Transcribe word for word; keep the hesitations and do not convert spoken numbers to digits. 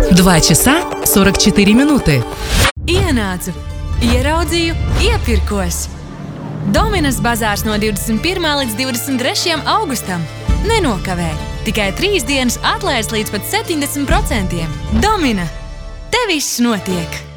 два часа сорок четыре минуты. Ienācu, ieraudzīju, iepirkos. Dominas bazārs no divdesmit pirmā līdz divdesmit trešajam augustam. Nenokavē, tikai trīs dienas atlaides līdz pat septiņdesmit procentiem. Domina, te viss notiek!